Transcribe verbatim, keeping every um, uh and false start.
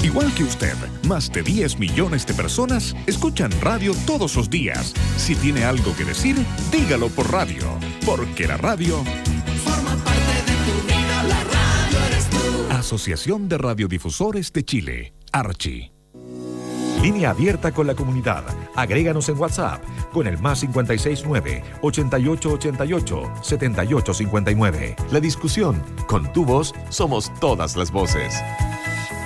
Igual que usted, más de diez millones de personas escuchan radio todos los días. Si tiene algo que decir, dígalo por radio, porque la radio forma parte de tu vida, la radio eres tú. Asociación de Radiodifusores de Chile, Archi. Línea abierta con la comunidad. Agréganos en WhatsApp con el más cinco seis nueve, ochenta y ocho ochenta y ocho, setenta y ocho cincuenta y nueve. La discusión, con tu voz, somos todas las voces.